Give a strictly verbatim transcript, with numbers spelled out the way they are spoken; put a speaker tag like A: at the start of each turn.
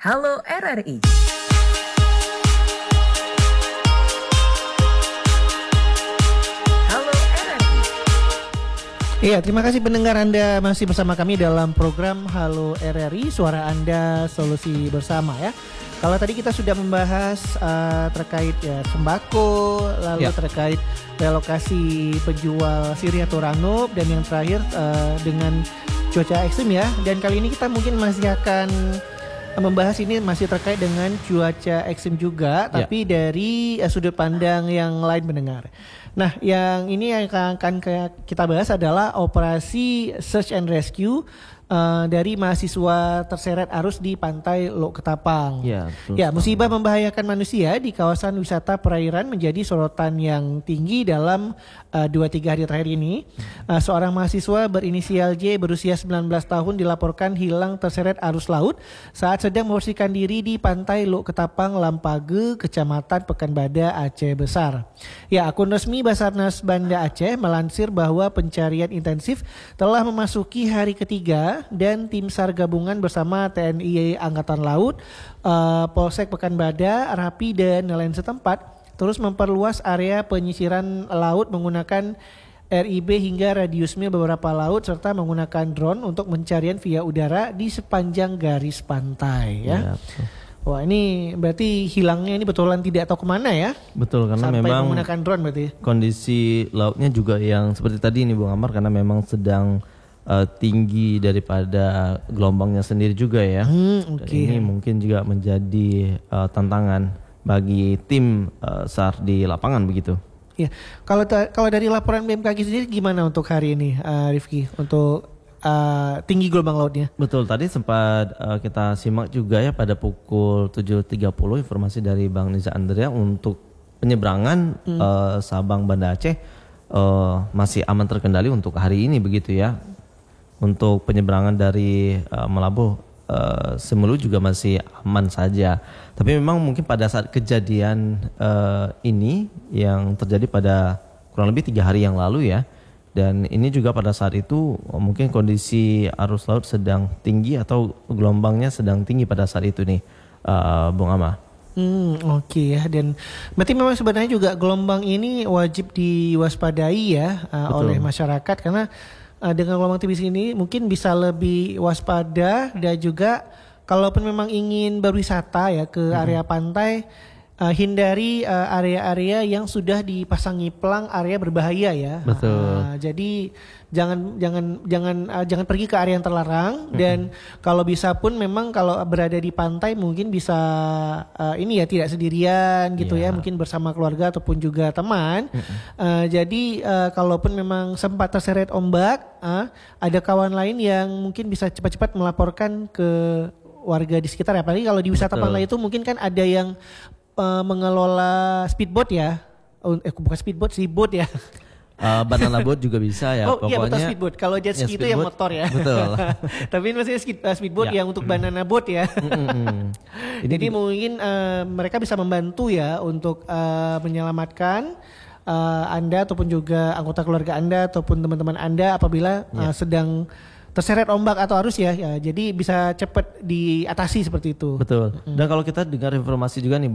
A: Halo R R I. Halo R R I.
B: Iya, terima kasih pendengar Anda masih bersama kami dalam program Halo R R I, suara Anda solusi bersama ya. Kalau tadi kita sudah membahas uh, terkait ya sembako, lalu
C: Ya.
B: terkait relokasi penjual sirih atau rangup, dan yang terakhir uh, dengan cuaca ekstrim ya. Dan kali ini kita mungkin masih akan membahas ini masih terkait dengan cuaca ekstrim juga,
C: Ya.
B: tapi dari uh, sudut pandang yang lain mendengar. Nah, yang ini yang akan kita bahas adalah operasi search and rescue uh, dari mahasiswa terseret arus di pantai Lok Ketapang.
C: Ya, betul
B: Ya,
C: sekali.
B: musibah membahayakan manusia di kawasan wisata perairan menjadi sorotan yang tinggi dalam uh, dua tiga hari terakhir ini. Uh, seorang mahasiswa berinisial J berusia sembilan belas tahun dilaporkan hilang terseret arus laut saat sedang membersihkan diri di pantai Lok Ketapang, Lampage, Kecamatan Pekanbadak, Aceh Besar. Ya, akun resmi Basarnas Banda Aceh melansir bahwa pencarian intensif telah memasuki hari ketiga dan tim SAR gabungan bersama T N I Angkatan Laut, uh, Polsek Pekanbadak, Rapi dan nelayan setempat terus memperluas area penyisiran laut menggunakan R I B hingga radiusnya beberapa laut serta menggunakan drone untuk pencarian via udara di sepanjang garis pantai ya.
C: Ya, betul.
B: Wah, ini berarti hilangnya ini betulan tidak tahu kemana ya?
C: Betul, karena
B: Sampai
C: memang
B: menggunakan drone berarti.
C: kondisi lautnya juga yang seperti tadi ini Bung Amar, karena memang sedang uh, tinggi daripada gelombangnya sendiri juga ya.
B: Hmm,
C: Dan
B: oke.
C: ini mungkin juga menjadi uh, tantangan bagi tim uh, SAR di lapangan begitu.
B: Ya, kalau ta- kalau dari laporan B M K G sendiri gimana untuk hari ini, uh, Rifki, untuk uh, tinggi gelombang lautnya?
C: Betul, tadi sempat uh, kita simak juga ya pada pukul tujuh tiga puluh informasi dari Bang Niza Andrea untuk penyeberangan uh, Sabang Banda Aceh uh, masih aman terkendali untuk hari ini begitu ya. Untuk penyeberangan dari uh, Melabuh uh, Semelu juga masih aman saja. Tapi memang mungkin pada saat kejadian uh, ini yang terjadi pada kurang lebih tiga hari yang lalu ya. Dan ini juga pada saat itu oh, mungkin kondisi arus laut sedang tinggi atau gelombangnya sedang tinggi pada saat itu nih, uh, Bung Ama.
B: Hmm, oke ya. Dan berarti memang sebenarnya juga gelombang ini wajib diwaspadai ya uh,
C: Betul.
B: oleh masyarakat, karena uh, dengan gelombang tinggi ini mungkin bisa lebih waspada, dan juga kalaupun memang ingin berwisata ya ke area pantai, uh, hindari uh, area-area yang sudah dipasangi pelang area berbahaya ya.
C: Betul.
B: Uh, jadi jangan jangan jangan uh, jangan pergi ke area yang terlarang, dan kalau bisa pun memang kalau berada di pantai mungkin bisa uh, ini ya tidak sendirian gitu
C: Iya.
B: ya, mungkin bersama keluarga ataupun juga teman. Uh, jadi uh, kalaupun memang sempat terseret ombak, uh, ada kawan lain yang mungkin bisa cepat-cepat melaporkan ke warga di sekitar ya. Apalagi kalau di wisata
C: Betul.
B: pantai itu mungkin kan ada yang uh, mengelola speedboat ya. Oh, eh bukan speedboat, sih boat ya.
C: Uh, banana boat juga bisa ya.
B: Oh iya, betul,
C: Pokoknya
B: speedboat. Kalau jet
C: ya,
B: ski itu yang
C: speedboat,
B: motor ya.
C: betul.
B: Tapi ini maksudnya ski- uh, speedboat
C: Ya.
B: yang untuk banana boat ya.
C: Mm-mm. Ini
B: Jadi
C: juga-
B: mungkin uh, mereka bisa membantu ya untuk uh, menyelamatkan uh, Anda ataupun juga anggota keluarga Anda ataupun teman-teman Anda apabila uh, sedang terseret ombak atau arus ya. Ya, jadi bisa cepat diatasi seperti itu.
C: Betul. Dan kalau kita dengar informasi juga nih